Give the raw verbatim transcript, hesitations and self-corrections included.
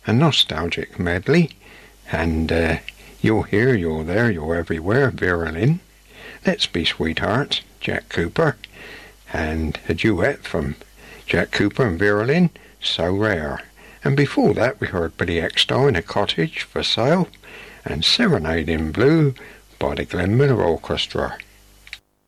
a nostalgic medley, and uh, You're Here, You're There, You're Everywhere, Vera Lynn, Let's Be Sweethearts, Jack Cooper, and a duet from Jack Cooper and Vera Lynn, So Rare. And before that we heard Billy Eckstine in A Cottage for Sale, and Serenade in Blue by the Glenn Miller Orchestra.